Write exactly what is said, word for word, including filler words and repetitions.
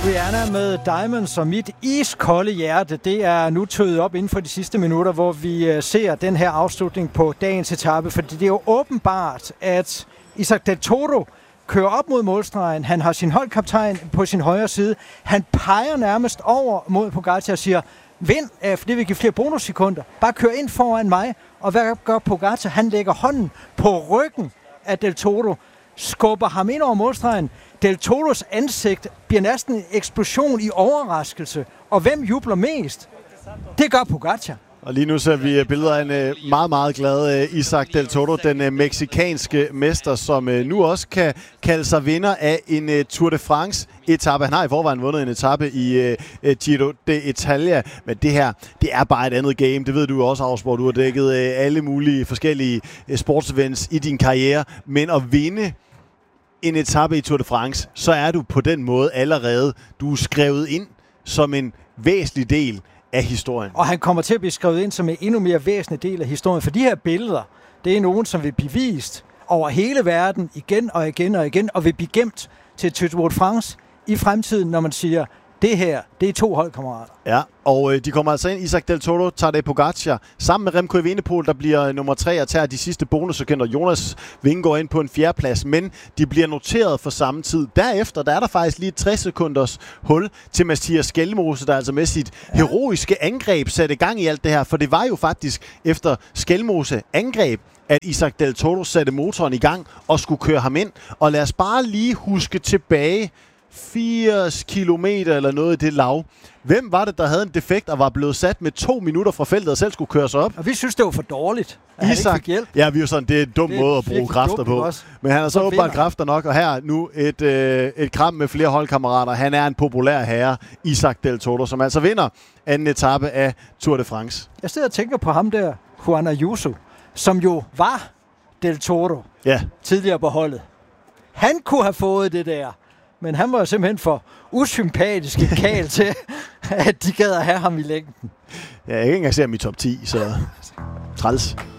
Rihanna med Diamonds, og mit iskolde hjerte, det er nu tøet op inden for de sidste minutter, hvor vi ser den her afslutning på dagens etape, fordi det er jo åbenbart, at Isaac Del Toro kører op mod målstregen. Han har sin holdkaptajn på sin højre side. Han peger nærmest over mod Pogacar og siger, vind, fordi vi giver flere bonussekunder. Bare kør ind foran mig. Og hvad gør Pogacar? Han lægger hånden på ryggen af Del Toro, skubber ham ind over målstregen. Del Toros ansigt bliver næsten en eksplosion i overraskelse. Og hvem jubler mest? Det gør Pogacar. Og lige nu ser vi billeder af en meget, meget glad Isaac Del Toro, den meksikanske mester, som nu også kan kalde sig vinder af en Tour de France-etape. Han har i forvejen vundet en etape i Giro d'Italia, men det her, det er bare et andet game. Det ved du også, Ausborg. Du har dækket alle mulige forskellige sportsevents i din karriere, men at vinde en etape i Tour de France, så er du på den måde allerede, du er skrevet ind som en væsentlig del af historien. Og han kommer til at blive skrevet ind som en endnu mere væsentlig del af historien, for de her billeder, det er nogen, som vil blive vist over hele verden igen og igen og igen, og vil blive gemt til Tour de France i fremtiden, når man siger, det her, det er to holdkammerater. Ja, og øh, de kommer altså ind. Isaac Del Toro, Tadej Pogacar, sammen med Remco Evenepoel, der bliver nummer tre og tager de sidste bonussekunder. Jonas Vingegaard ind på en fjerdeplads, men de bliver noteret for samme tid. Derefter, der er der faktisk lige tres sekunders hul til Mathias Skelmose, der altså med sit ja. heroiske angreb satte gang i alt det her, for det var jo faktisk efter Skelmose angreb, at Isaac Del Toro satte motoren i gang og skulle køre ham ind. Og lad os bare lige huske tilbage, firs kilometer eller noget i det lav. Hvem var det, der havde en defekt og var blevet sat med to minutter fra feltet og selv skulle køres op? Og vi synes, det var for dårligt, at Isaac, han ikke fik hjælp. Ja, vi er jo sådan, det er en dum det måde at bruge kræfter på. Også. Men han har så, så åbenbart kræfter nok, og her nu et, øh, et kram med flere holdkammerater. Han er en populær herre, Isaac Del Toro, som altså vinder anden etape af Tour de France. Jeg sidder og tænker på ham der, Juan Ayuso, som jo var Del Toro ja. tidligere på holdet. Han kunne have fået det der. Men han var jo simpelthen for usympatisk kald til, at de gad at have ham i længden. Ja, jeg kan ikke engang se ham i top ti, så træls.